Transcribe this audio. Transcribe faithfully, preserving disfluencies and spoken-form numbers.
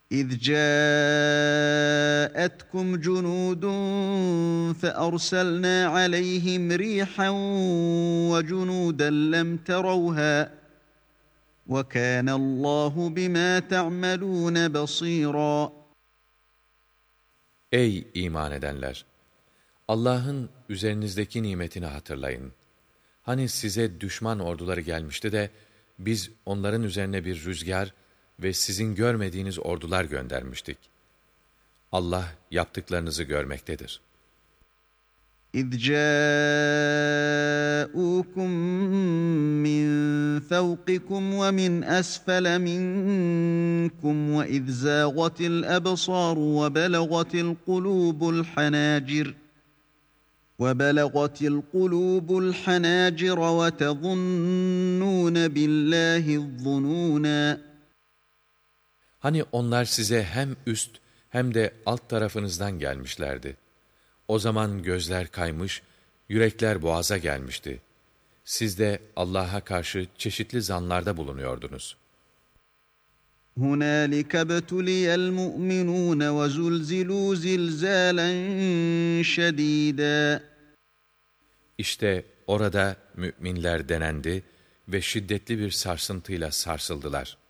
إِذْ جَاءَتْكُمْ جُنُودٌ فَأَرْسَلْنَا عَلَيْهِمْ رِيحًا وَجُنُودًا لَّمْ تَرَوْهَا وَكَانَ اللّٰهُ بِمَا تَعْمَلُونَ بَصِيرًا. Ey iman edenler! Allah'ın üzerinizdeki nimetini hatırlayın. Hani size düşman orduları gelmişti de, biz onların üzerine bir rüzgar ve sizin görmediğiniz ordular göndermiştik. Allah yaptıklarınızı görmektedir. إِذْ جَاءُوكُم مِّن فَوْقِكُمْ وَمِنْ أَسْفَلَ مِنكُمْ وَإِذْ زَاغَتِ الْأَبْصَارُ وَبَلَغَتِ الْقُلُوبُ الْحَنَاجِرَ وَبَلَغَتِ الْقُلُوبُ الْحَنَاجِرَ وَتَظُنُّونَ بِاللّٰهِ الظُّنُونَا. Hani onlar size hem üst hem de alt tarafınızdan gelmişlerdi. O zaman gözler kaymış, yürekler boğaza gelmişti. Siz de Allah'a karşı çeşitli zanlarda bulunuyordunuz. هُنَالِكَ ابْتُلِيَ الْمُؤْمِنُونَ وَزُلْزِلُوا زِلْزَالًا شَد۪يدًا. İşte orada müminler denendi ve şiddetli bir sarsıntıyla sarsıldılar.